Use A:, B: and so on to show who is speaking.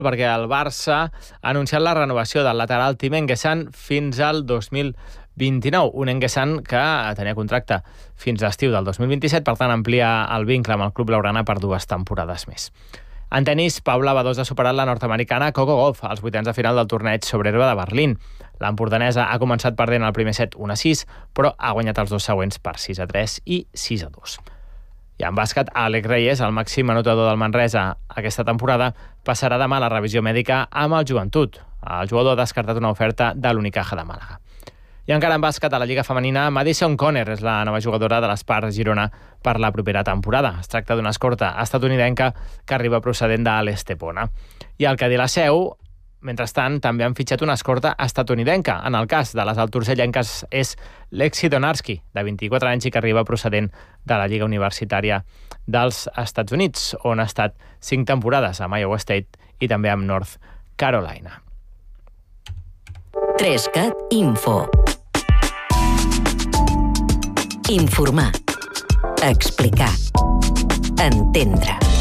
A: perquè el Barça ha anunciat la renovació del lateral Tim Engesan fins al 2029. Un Engesan que tenia contracte fins a l'estiu del 2027, per tant amplia el vincle amb el club blaugrana per 2 temporades més. En tenis, Paula Badosa ha superat la nord-americana Coco Gauff als vuitens de final del torneig sobre herba de Berlín. L'empordanesa ha començat perdent el primer set 1-6, però ha guanyat els 2 següents per 6-3 i 6-2. I en bàsquet, Àlex Reyes, el màxim anotador del Manresa aquesta temporada, passarà demà a la revisió mèdica amb el Joventut. El jugador ha descartat una oferta de l'Unicaja de Màlaga. I encara en bàsquet, a la Lliga Femenina, Madison Conner és la nova jugadora de l'Espar Girona per la propera temporada. Es tracta d'una escorta estatunidenca que arriba procedent de l'Estepona. I al Cadí la Seu, mentrestant, també han fitxat una escorta estatunidenca. En el cas de les altorcellenques és Lexi Donarski, de 24 anys i que arriba procedent de la Lliga Universitària dels Estats Units, on ha estat 5 temporades amb Iowa State i també amb North Carolina.
B: 3CAT Info. Informar. Explicar. Entendre.